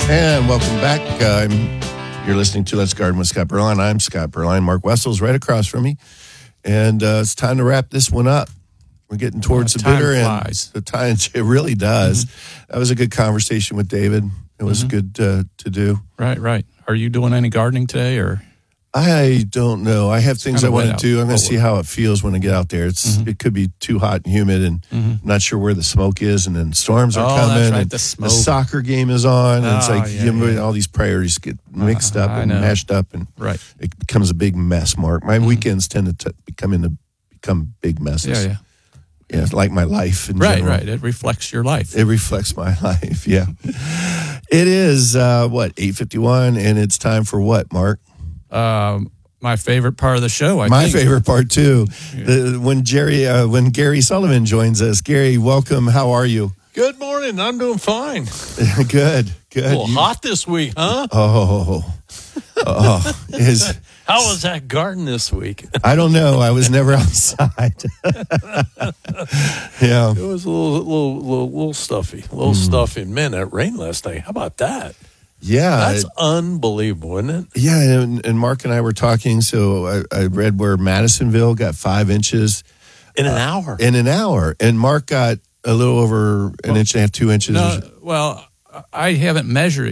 And welcome back. You're listening to Let's Garden with Scott Berline. I'm Scott Berline. Mark Wessel's right across from me. And it's time to wrap this one up. We're getting towards the bitter end. The time, it really does. Mm-hmm. That was a good conversation with David. It was good to do. Right. Are you doing any gardening today, or? I don't know. I have things I want to do. I'm going to see how it feels when I get out there. It could be too hot and humid, and I'm not sure where the smoke is, and then storms are coming. That's right, and the smoke. The soccer game is on, and it's like all these priorities get mixed up and mashed up, and it becomes a big mess, Mark. My weekends tend to become big messes. Yeah, it's like my life in general. Right. It reflects your life. It reflects my life, yeah. It is, 8:51, and it's time for what, Mark? My favorite part of the show, I think. My favorite part, too. Yeah. When Gary Sullivan joins us. Gary, welcome. How are you? Good morning. I'm doing fine. Good. A little hot this week, huh? How was that garden this week? I don't know. I was never outside. Yeah. It was a little stuffy. A little stuffy. Man, that rained last night. How about that? Yeah. That's unbelievable, isn't it? Yeah, and Mark and I were talking, so I read where Madisonville got 5 inches. In an hour. And Mark got a little over an inch and a half, 2 inches. No, well, I haven't measured it